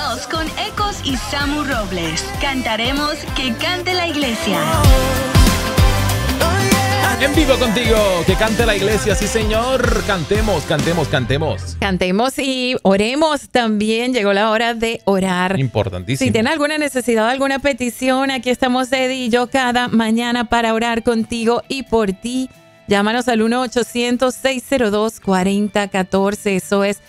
Regresamos con Ecos y Samu Robles. Cantaremos Que Cante la Iglesia. En vivo contigo, que cante la iglesia, sí señor. Cantemos, cantemos, cantemos. Cantemos y oremos también. Llegó la hora de orar. Importantísimo. Si tienes alguna necesidad, alguna petición, aquí estamos Eddie y yo cada mañana para orar contigo y por ti. Llámanos al 1-800-602-4014. Eso es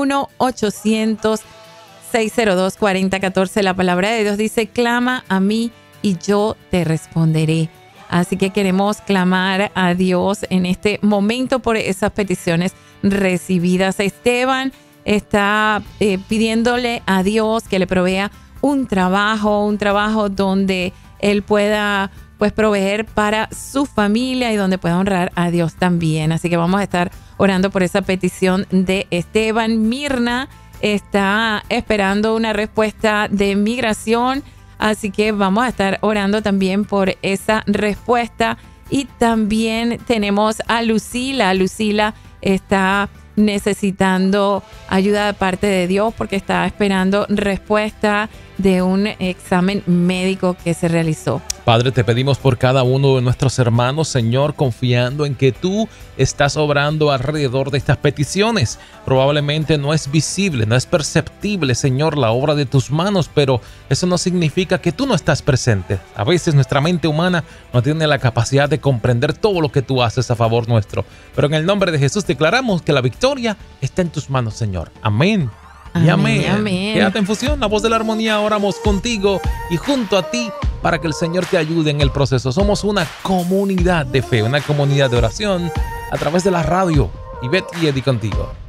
1-800-602-4014. La palabra de Dios dice, clama a mí y yo te responderé. Así que queremos clamar a Dios en este momento por esas peticiones recibidas. Esteban está pidiéndole a Dios que le provea un trabajo donde él pueda pues proveer para su familia y donde pueda honrar a Dios también. Así que vamos a estar orando por esa petición de Esteban. Mirna está esperando una respuesta de migración. Así que vamos a estar orando también por esa respuesta. Y también tenemos a Lucila. Lucila está necesitando ayuda de parte de Dios porque está esperando respuesta de un examen médico que se realizó. Padre, te pedimos por cada uno de nuestros hermanos, Señor, confiando en que tú estás obrando alrededor de estas peticiones. Probablemente no es visible, no es perceptible, Señor, la obra de tus manos, pero eso no significa que tú no estás presente. A veces nuestra mente humana no tiene la capacidad de comprender todo lo que tú haces a favor nuestro. Pero en el nombre de Jesús declaramos que la victoria está en tus manos, Señor. Amén. Y amén. Amén. Quédate en fusión, la voz de la armonía. Oramos contigo y junto a ti para que el Señor te ayude en el proceso. Somos una comunidad de fe, una comunidad de oración a través de la radio. Ivette y Eddie contigo.